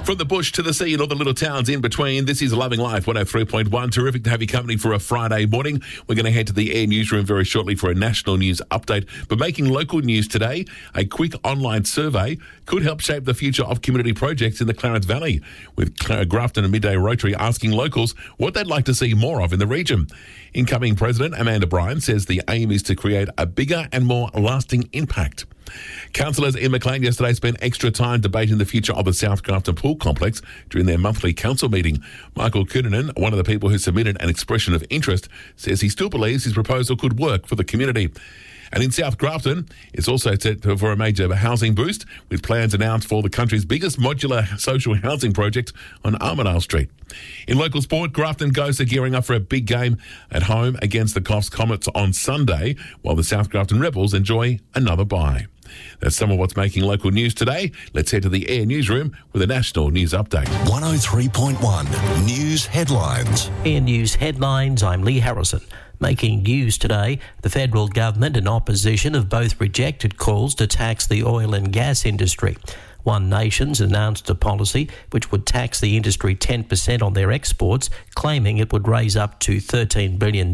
From the bush to the sea and all the little towns in between, this is Loving Life 103.1. Terrific to have you company for a Friday morning. We're going to head to the Air Newsroom very shortly for a national news update. But making local news today, a quick online survey could help shape the future of community projects in the Clarence Valley, with Grafton and Midday Rotary asking locals what they'd like to see more of in the region. Incoming President Amanda Bryan says the aim is to create a bigger and more lasting impact. Councillors in Maclean yesterday spent extra time debating the future of the South Grafton Pool Complex during their monthly council meeting. Michael Koonanen, one of the people who submitted an expression of interest, says he still believes his proposal could work for the community. And in South Grafton, it's also set for a major housing boost, with plans announced for the country's biggest modular social housing project on Armidale Street. In local sport, Grafton Ghosts are gearing up for a big game at home against the Coffs Comets on Sunday, while the South Grafton Rebels enjoy another bye. That's some of what's making local news today. Let's head to the Air Newsroom with a national news update. 103.1 News Headlines. Air News Headlines, I'm Lee Harrison. Making news today, the federal government and opposition have both rejected calls to tax the oil and gas industry. One Nation's announced a policy which would tax the industry 10% on their exports, claiming it would raise up to $13 billion.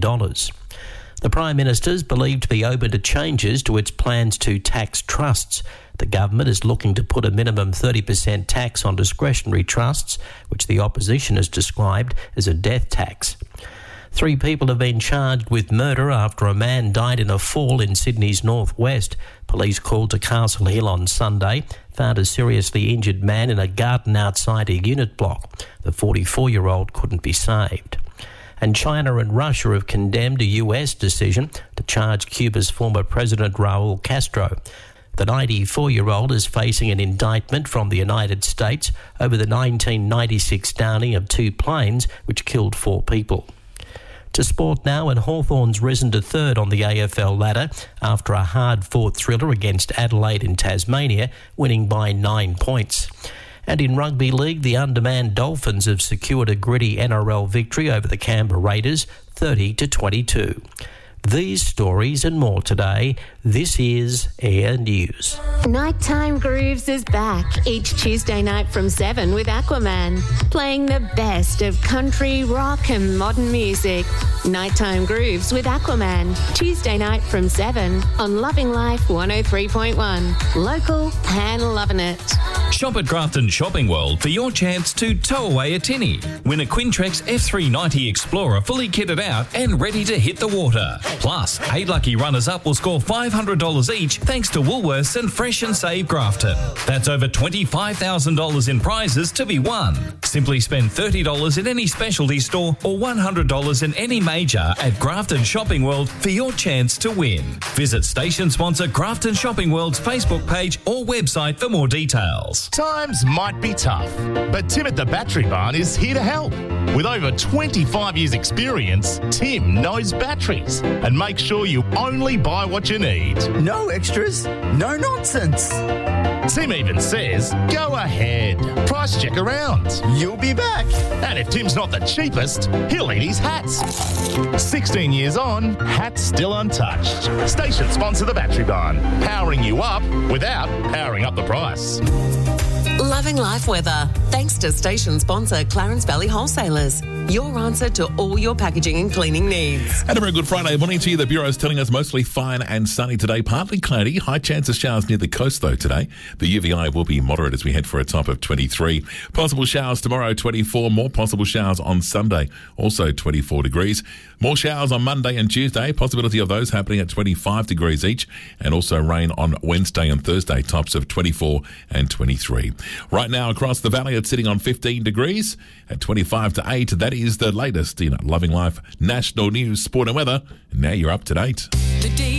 The Prime Minister is believed to be open to changes to its plans to tax trusts. The government is looking to put a minimum 30% tax on discretionary trusts, which the opposition has described as a death tax. 3 people have been charged with murder after a man died in a fall in Sydney's northwest. Police called to Castle Hill on Sunday found a seriously injured man in a garden outside a unit block. The 44-year-old couldn't be saved. And China and Russia have condemned a US decision to charge Cuba's former president Raul Castro. The 94-year-old is facing an indictment from the United States over the 1996 downing of 2 planes which killed 4 people. To sport now, and Hawthorn's risen to 3rd on the AFL ladder after a hard-fought thriller against Adelaide in Tasmania, winning by 9 points. And in rugby league, the undermanned Dolphins have secured a gritty NRL victory over the Canberra Raiders, 30-22. These stories and more today. This is Air News. Nighttime Grooves is back each Tuesday night from 7 with Aquaman, playing the best of country, rock and modern music. Nighttime Grooves with Aquaman, Tuesday night from 7 on Loving Life 103.1. Local and loving it. Shop at Grafton Shopping World for your chance to tow away a tinny. Win a Quintrex F390 Explorer fully kitted out and ready to hit the water. Plus, 8 lucky runners-up will score $500 each thanks to Woolworths and Fresh and Save Grafton. That's over $25,000 in prizes to be won. Simply spend $30 in any specialty store or $100 in any major at Grafton Shopping World for your chance to win. Visit station sponsor Grafton Shopping World's Facebook page or website for more details. Times might be tough, but Tim at the Battery Barn is here to help. With over 25 years experience, Tim knows batteries and makes sure you only buy what you need. No extras, no nonsense. Tim even says, go ahead, price check around. You'll be back. And if Tim's not the cheapest, he'll eat his hats. 16 years on, hats still untouched. Station sponsor the Battery Barn, powering you up without powering up the price. Loving Life weather, thanks to station sponsor Clarence Valley Wholesalers. Your answer to all your packaging and cleaning needs. And a very good Friday morning to you. The Bureau is telling us mostly fine and sunny today, partly cloudy. High chance of showers near the coast, though, today. The UVI will be moderate as we head for a top of 23. Possible showers tomorrow, 24. More possible showers on Sunday, also 24 degrees. More showers on Monday and Tuesday. Possibility of those happening at 25 degrees each. And also rain on Wednesday and Thursday, tops of 24 and 23. Right now across the valley, it's sitting on 15 degrees at 25 to 8. That is the latest in Loving Life National News, Sport and Weather. And now you're up to date.